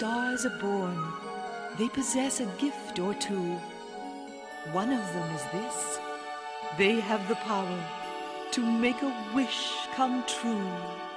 Stars are born, they possess a gift or two. One of them is this: they have the power to make a wish come true.